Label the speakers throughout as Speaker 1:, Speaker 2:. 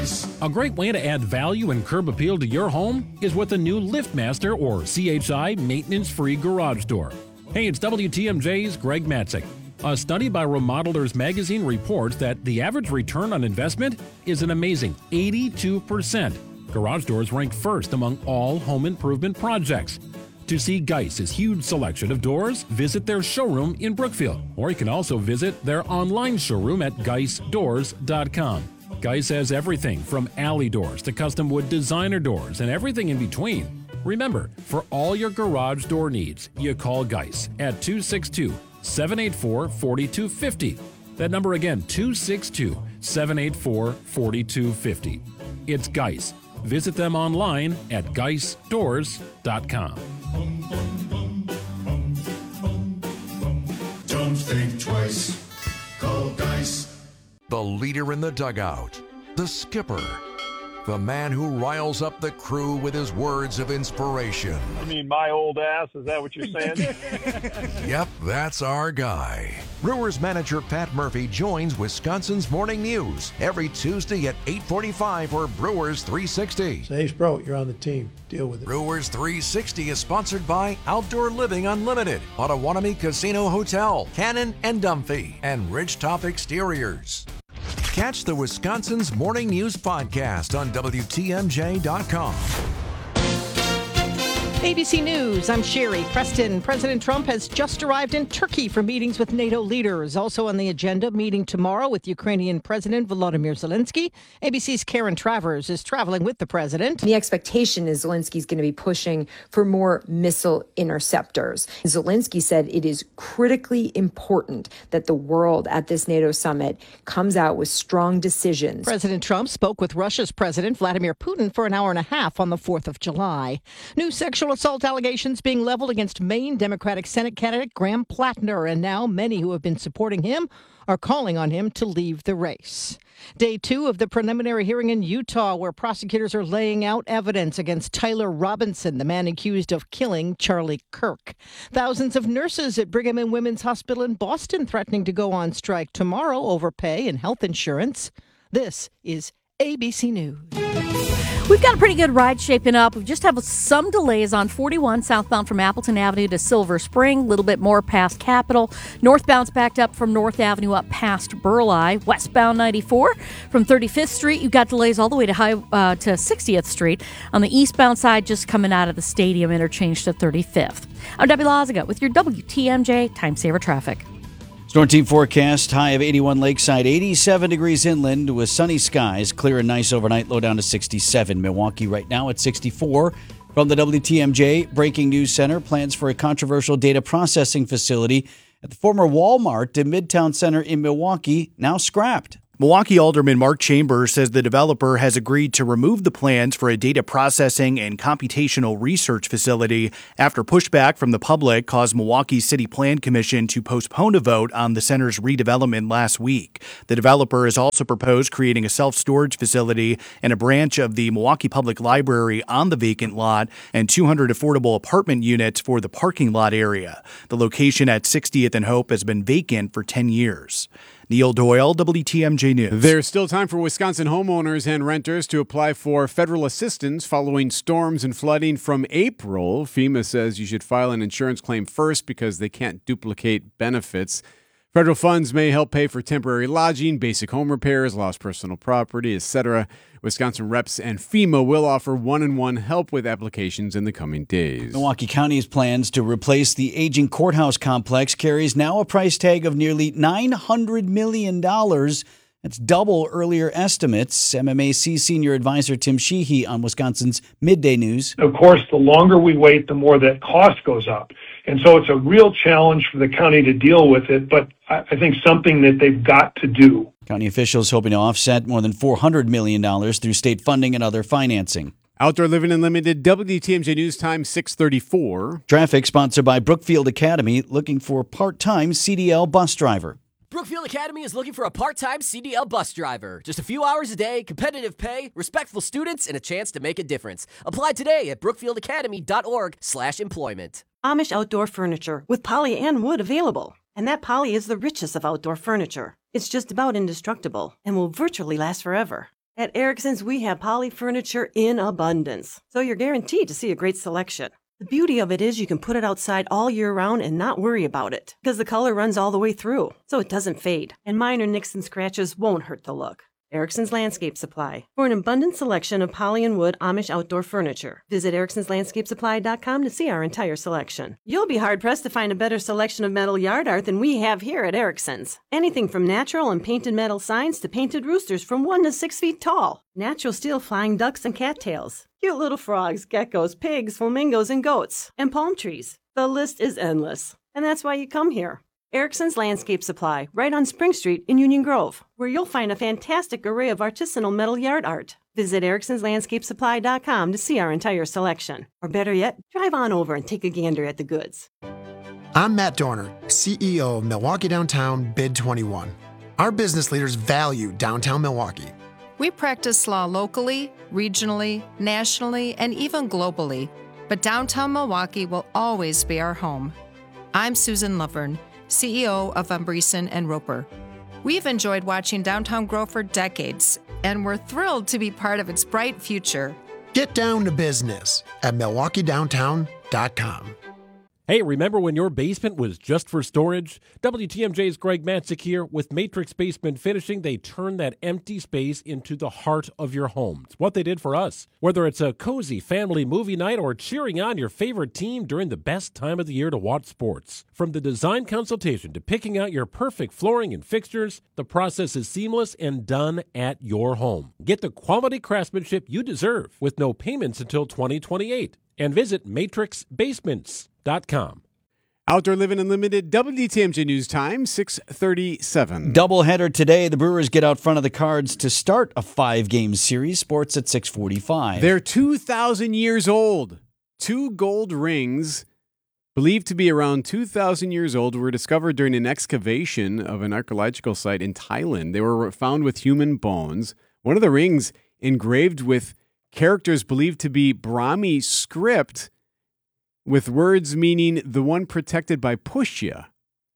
Speaker 1: A great way to add value and curb appeal to your home is with a new LiftMaster or CHI maintenance-free garage door. Hey, it's WTMJ's Greg Matzik. A study by Remodelers Magazine reports that the average return on investment is an amazing 82%. Garage doors rank first among all home improvement projects. To see Geiss's huge selection of doors, visit their showroom in Brookfield, or you can also visit their online showroom at geissdoors.com. Geiss has everything from alley doors to custom wood designer doors and everything in between. Remember, for all your garage door needs, you call Geiss at 262-784-4250. That number again, 262-784-4250. It's Geiss. Visit them online at geissdoors.com.
Speaker 2: Don't think twice. Call Geiss.
Speaker 3: The leader in the dugout, the skipper, the man who riles up the crew with his words of inspiration.
Speaker 4: You mean my old ass? Is that what you're saying?
Speaker 3: Yep, that's our guy. Brewers manager Pat Murphy joins Wisconsin's Morning News every Tuesday at 8:45 for Brewers 360.
Speaker 5: Say, hey, Sprout, you're on the team. Deal with it.
Speaker 3: Brewers 360 is sponsored by Outdoor Living Unlimited, Potawatomi Casino Hotel, Cannon and Dumphy, and Ridgetop Exteriors. Catch the Wisconsin's Morning News podcast on WTMJ.com.
Speaker 6: ABC News, I'm Sherry Preston. President Trump has just arrived in Turkey for meetings with NATO leaders. Also on the agenda, meeting tomorrow with Ukrainian President Volodymyr Zelensky. ABC's Karen Travers is traveling with the president.
Speaker 7: The expectation is Zelensky's going to be pushing for more missile interceptors. Zelensky said it is critically important that the world at this NATO summit comes out with strong decisions.
Speaker 6: President Trump spoke with Russia's President Vladimir Putin for an hour and a half on the 4th of July. New sexual assault allegations being leveled against Maine Democratic Senate candidate Graham Plattner, and now many who have been supporting him are calling on him to leave the race. Day 2 of the preliminary hearing in Utah, where prosecutors are laying out evidence against Tyler Robinson, the man accused of killing Charlie Kirk. Thousands of nurses at Brigham and Women's Hospital in Boston threatening to go on strike tomorrow over pay and health insurance. This is ABC News.
Speaker 8: We've got a pretty good ride shaping up. We just have some delays on 41 southbound from Appleton Avenue to Silver Spring, a little bit more past Capitol. Northbound's backed up from North Avenue up past Burleigh. Westbound 94 from 35th Street. You've got delays all the way to 60th Street. On the eastbound side, just coming out of the stadium interchange to 35th. I'm Debbie Loziga with your WTMJ Time Saver Traffic.
Speaker 9: Storm team forecast, high of 81 Lakeside, 87 degrees inland with sunny skies. Clear and nice overnight, low down to 67. Milwaukee right now at 64. From the WTMJ Breaking News Center, plans for a controversial data processing facility at the former Walmart in Midtown Center in Milwaukee, now scrapped.
Speaker 10: Milwaukee Alderman Mark Chambers says the developer has agreed to remove the plans for a data processing and computational research facility after pushback from the public caused Milwaukee City Plan Commission to postpone a vote on the center's redevelopment last week. The developer has also proposed creating a self-storage facility and a branch of the Milwaukee Public Library on the vacant lot and 200 affordable apartment units for the parking lot area. The location at 60th and Hope has been vacant for 10 years. Neil Doyle, WTMJ News.
Speaker 11: There's still time for Wisconsin homeowners and renters to apply for federal assistance following storms and flooding from April. FEMA says you should file an insurance claim first because they can't duplicate benefits. Federal funds may help pay for temporary lodging, basic home repairs, lost personal property, etc. Wisconsin reps and FEMA will offer one-on-one help with applications in the coming days.
Speaker 9: Milwaukee County's plans to replace the aging courthouse complex carries now a price tag of nearly $900 million. That's double earlier estimates. MMAC Senior Advisor Tim Sheehy on Wisconsin's Midday News.
Speaker 12: Of course, the longer we wait, the more that cost goes up. And so it's a real challenge for the county to deal with it, but I think something that they've got to do.
Speaker 9: County officials hoping to offset more than $400 million through state funding and other financing.
Speaker 11: Outdoor Living Unlimited, WTMJ News Time, 6:34.
Speaker 9: Traffic sponsored by Brookfield Academy, looking for a part-time CDL bus driver.
Speaker 13: Brookfield Academy is looking for a part-time CDL bus driver. Just a few hours a day, competitive pay, respectful students, and a chance to make a difference. Apply today at brookfieldacademy.org/employment.
Speaker 14: Amish Outdoor Furniture with poly and wood available. And that poly is the richest of outdoor furniture. It's just about indestructible and will virtually last forever. At Erickson's, we have Poly furniture in abundance, so you're guaranteed to see a great selection. The beauty of it is you can put it outside all year round and not worry about it, because the color runs all the way through, so it doesn't fade, and minor nicks and scratches won't hurt the look. Erickson's Landscape Supply. For an abundant selection of poly and wood Amish outdoor furniture, visit ericksonslandscapesupply.com to see our entire selection. You'll be hard-pressed to find a better selection of metal yard art than we have here at Erickson's. Anything from natural and painted metal signs to painted roosters from 1 to 6 feet tall. Natural steel flying ducks and cattails. Cute little frogs, geckos, pigs, flamingos, and goats. And palm trees. The list is endless. And that's why you come here. Erickson's Landscape Supply, right on Spring Street in Union Grove, where you'll find a fantastic array of artisanal metal yard art. Visit ericksonslandscapesupply.com to see our entire selection. Or better yet, drive on over and take a gander at the goods.
Speaker 15: I'm Matt Dorner, CEO of Milwaukee Downtown Bid 21. Our business leaders value downtown Milwaukee.
Speaker 16: We practice law locally, regionally, nationally, and even globally. But downtown Milwaukee will always be our home. I'm Susan Lovern, CEO of Umbrison and Roper. We've enjoyed watching downtown grow for decades, and we're thrilled to be part of its bright future.
Speaker 15: Get down to business at MilwaukeeDowntown.com.
Speaker 1: Hey, remember when your basement was just for storage? WTMJ's Greg Matzik here. With Matrix Basement Finishing, they turn that empty space into the heart of your home. It's what they did for us. Whether it's a cozy family movie night or cheering on your favorite team during the best time of the year to watch sports. From the design consultation to picking out your perfect flooring and fixtures, the process is seamless and done at your home. Get the quality craftsmanship you deserve with no payments until 2028. And visit matrixbasements.com.
Speaker 11: Outdoor Living Unlimited, WTMJ News Time, 6:37.
Speaker 9: Doubleheader today. The Brewers get out front of the Cards to start a 5-game series. Sports at 6:45.
Speaker 11: They're 2,000 years old. 2 gold rings, believed to be around 2,000 years old, were discovered during an excavation of an archaeological site in Thailand. They were found with human bones. One of the rings engraved with characters believed to be Brahmi script, with words meaning the one protected by Pushya,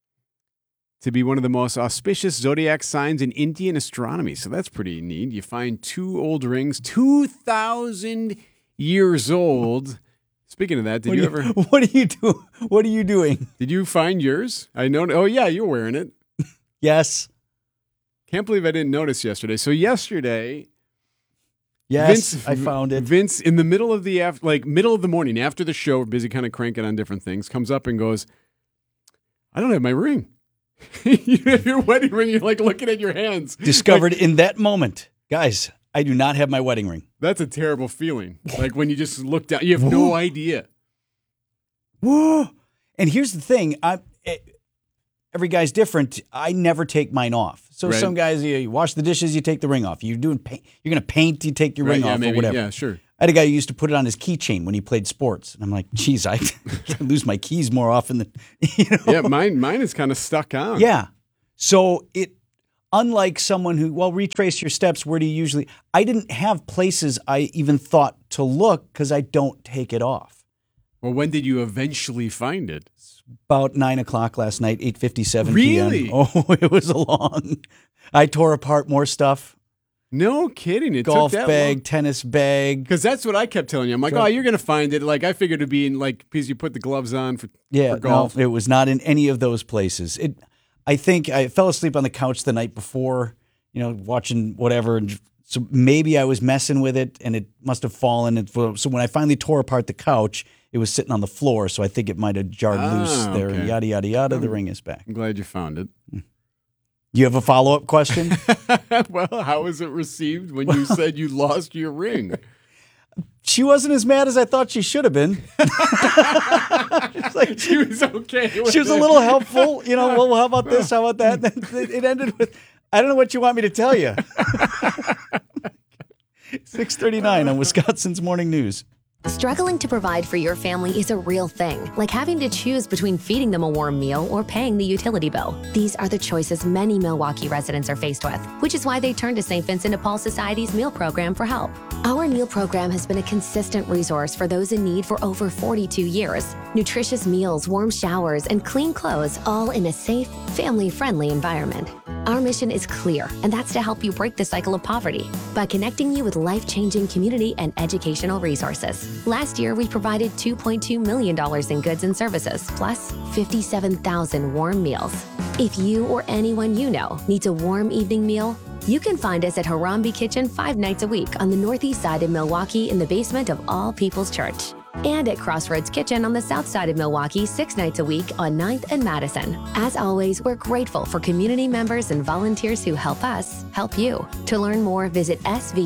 Speaker 11: to be one of the most auspicious zodiac signs in Indian astronomy. So that's pretty neat. You find 2 old rings, 2,000 years old. Speaking of that, did you ever?
Speaker 9: What are you doing? What are you doing?
Speaker 11: Did you find yours? I know. Oh yeah, you're wearing it.
Speaker 9: Yes.
Speaker 11: Can't believe I didn't notice yesterday. So yesterday.
Speaker 9: Yes,
Speaker 11: Vince,
Speaker 9: I found it.
Speaker 11: Vince, in the middle of the middle of the morning after the show, we're busy kind of cranking on different things, comes up and goes, "I don't have my ring." You have your wedding ring. You're like looking at your hands.
Speaker 9: Discovered in that moment, guys. I do not have my wedding ring.
Speaker 11: That's a terrible feeling. Like when you just look down, you have no idea.
Speaker 9: Whoa! And here's the thing: every guy's different. I never take mine off. So some guys, you wash the dishes, you take the ring off. You're going to paint, you take your ring off or whatever.
Speaker 11: Yeah, sure.
Speaker 9: I had a guy who used to put it on his keychain when he played sports. And I'm like, geez, I lose my keys more often than,
Speaker 11: Yeah, mine is kind of stuck on.
Speaker 9: Yeah. So unlike someone who, retrace your steps, where do you usually, I didn't have places I even thought to look because I don't take it off.
Speaker 11: Well, when did you eventually find it?
Speaker 9: About 9 o'clock last night, 8:57
Speaker 11: Really?
Speaker 9: p.m. Oh, it was long. I tore apart more stuff.
Speaker 11: No kidding. It
Speaker 9: golf
Speaker 11: took that
Speaker 9: bag,
Speaker 11: long.
Speaker 9: tennis bag.
Speaker 11: Because that's what I kept telling you. I'm like, you're going to find it. Like, I figured it'd be in, because you put the gloves on for golf.
Speaker 9: No, it was not in any of those places. I think I fell asleep on the couch the night before, watching whatever. And so maybe I was messing with it, and it must have fallen. So when I finally tore apart the couch, it was sitting on the floor, so I think it might have jarred loose there.
Speaker 11: Okay.
Speaker 9: Yada, yada, yada. The ring is back.
Speaker 11: I'm glad you found it.
Speaker 9: You have a follow-up question?
Speaker 11: Well, how was it received when you said you lost your ring?
Speaker 9: She wasn't as mad as I thought she should have been.
Speaker 11: She was okay.
Speaker 9: She was a little helpful. Well, how about this? How about that? It ended with, I don't know what you want me to tell you. 6:39 on Wisconsin's Morning News.
Speaker 17: Struggling to provide for your family is a real thing, like having to choose between feeding them a warm meal or paying the utility bill. These are the choices many Milwaukee residents are faced with, which is why they turn to St. Vincent de Paul Society's meal program for help. Our meal program has been a consistent resource for those in need for over 42 years. Nutritious meals, warm showers, and clean clothes, all in a safe, family-friendly environment. Our mission is clear, and that's to help you break the cycle of poverty by connecting you with life-changing community and educational resources. Last year, we provided $2.2 million in goods and services, plus 57,000 warm meals. If you or anyone you know needs a warm evening meal, you can find us at Harambe Kitchen 5 nights a week on the northeast side of Milwaukee in the basement of All People's Church. And at Crossroads Kitchen on the south side of Milwaukee 6 nights a week on 9th and Madison. As always, we're grateful for community members and volunteers who help us help you. To learn more, visit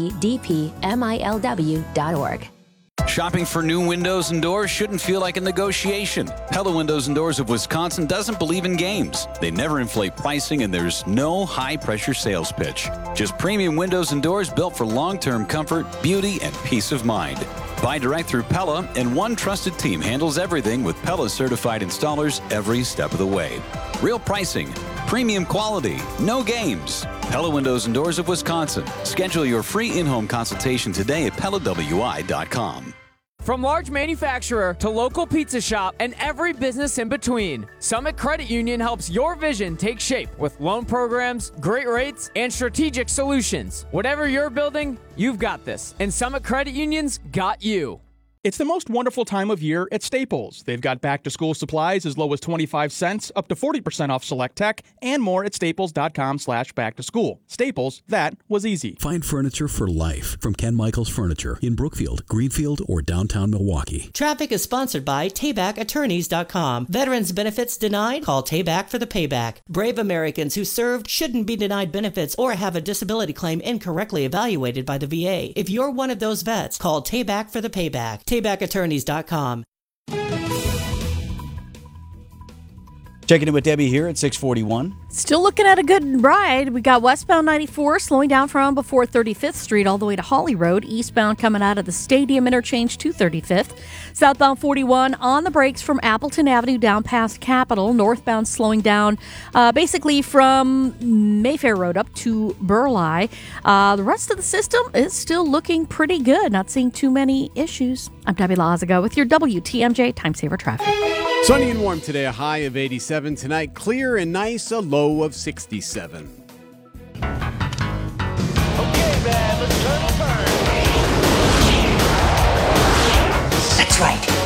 Speaker 17: svdpmilw.org.
Speaker 18: Shopping for new windows and doors shouldn't feel like a negotiation. Pella Windows and Doors of Wisconsin doesn't believe in games. They never inflate pricing, and there's no high-pressure sales pitch. Just premium windows and doors built for long-term comfort, beauty, and peace of mind. Buy direct through Pella, and one trusted team handles everything with Pella-certified installers every step of the way. Real pricing, premium quality, no games. Pella Windows and Doors of Wisconsin. Schedule your free in-home consultation today at PellaWI.com.
Speaker 19: From large manufacturer to local pizza shop and every business in between, Summit Credit Union helps your vision take shape with loan programs, great rates, and strategic solutions. Whatever you're building, you've got this. And Summit Credit Union's got you.
Speaker 20: It's the most wonderful time of year at Staples. They've got back-to-school supplies as low as 25 cents, up to 40% off select tech, and more at staples.com/back-to-school. Staples, that was easy.
Speaker 21: Find furniture for life from Ken Michaels Furniture in Brookfield, Greenfield, or downtown Milwaukee.
Speaker 22: Traffic is sponsored by TaybackAttorneys.com. Veterans benefits denied? Call Tayback for the payback. Brave Americans who served shouldn't be denied benefits or have a disability claim incorrectly evaluated by the VA. If you're one of those vets, call Tayback for the payback. TaybackAttorneys.com.
Speaker 9: Checking in with Debbie here at 641.
Speaker 8: Still looking at a good ride. We got westbound 94 slowing down from before 35th Street all the way to Holly Road. Eastbound coming out of the Stadium Interchange to 35th. Southbound 41 on the brakes from Appleton Avenue down past Capitol. Northbound slowing down basically from Mayfair Road up to Burleigh. The rest of the system is still looking pretty good. Not seeing too many issues. I'm Debbie Lazaga with your WTMJ Time Saver Traffic.
Speaker 11: Sunny and warm today, a high of 87. Tonight, clear and nice, a low of 67.
Speaker 2: Okay, man, let's turn it burn.
Speaker 23: That's right.